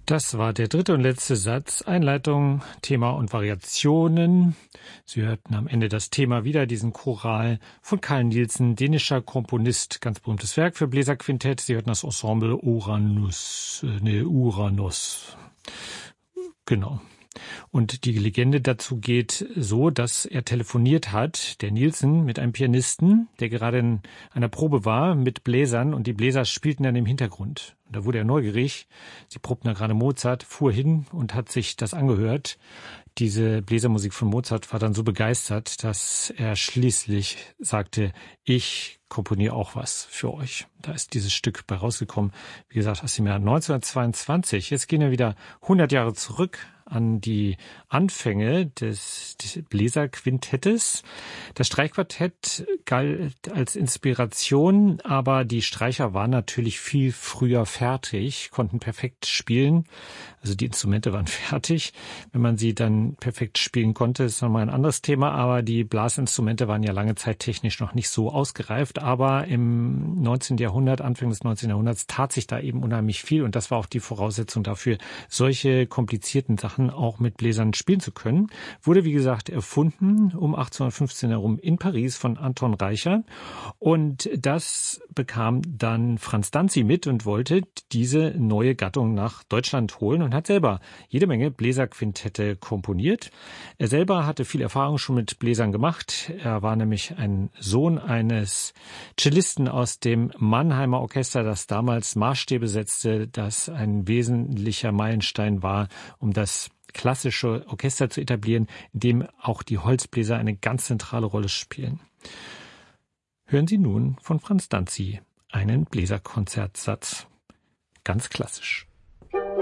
Das war der dritte und letzte Satz. Einleitung, Thema und Variationen. Sie hörten am Ende das Thema wieder, diesen Choral von Carl Nielsen, dänischer Komponist, ganz berühmtes Werk für Bläserquintett. Sie hörten das Ensemble Uranus. Genau. Und die Legende dazu geht so, dass er telefoniert hat, der Nielsen, mit einem Pianisten, der gerade in einer Probe war mit Bläsern, und die Bläser spielten dann im Hintergrund. Und da wurde er neugierig. Sie probten da gerade Mozart, fuhr hin und hat sich das angehört. Diese Bläsermusik von Mozart war dann so begeistert, dass er schließlich sagte, ich komponiere auch was für euch. Da ist dieses Stück bei rausgekommen, wie gesagt, aus dem Jahr 1922. Jetzt gehen wir wieder 100 Jahre zurück an die Anfänge des Bläserquintettes. Das Streichquartett galt als Inspiration, aber die Streicher waren natürlich viel früher fertig, konnten perfekt spielen. Also die Instrumente waren fertig. Wenn man sie dann perfekt spielen konnte, ist nochmal ein anderes Thema, aber die Blasinstrumente waren ja lange Zeit technisch noch nicht so ausgereift. Aber im 19. Jahrhundert, Anfang des 19. Jahrhunderts, tat sich da eben unheimlich viel, und das war auch die Voraussetzung dafür, solche komplizierten Sachen auch mit Bläsern spielen zu können. Wurde, wie gesagt, erfunden um 1815 herum in Paris von Anton Reicher, und das bekam dann Franz Danzi mit und wollte diese neue Gattung nach Deutschland holen und hat selber jede Menge Bläserquintette komponiert. Er selber hatte viel Erfahrung schon mit Bläsern gemacht. Er war nämlich ein Sohn eines Cellisten aus dem Mannheimer Orchester, das damals Maßstäbe setzte, das ein wesentlicher Meilenstein war, um das klassische Orchester zu etablieren, in dem auch die Holzbläser eine ganz zentrale Rolle spielen. Hören Sie nun von Franz Danzi einen Bläserkonzertsatz. Ganz klassisch.